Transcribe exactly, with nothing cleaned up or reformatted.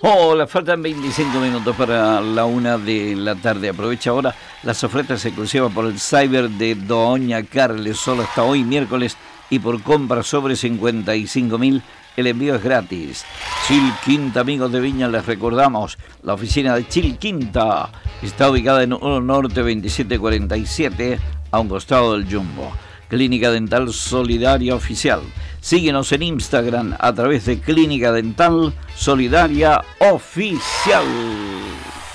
Hola, faltan veinticinco minutos para la una de la tarde. Aprovecha ahora las ofertas exclusivas por el Cyber de Doña Carles, solo hasta hoy miércoles, y por compra sobre cincuenta y cinco mil el envío es gratis. Chil Quinta, amigos de Viña, les recordamos, la oficina de Chil Quinta está ubicada en uno Norte veintisiete cuarenta y siete, a un costado del Jumbo. Clínica Dental Solidaria Oficial. Síguenos en Instagram a través de Clínica Dental Solidaria Oficial.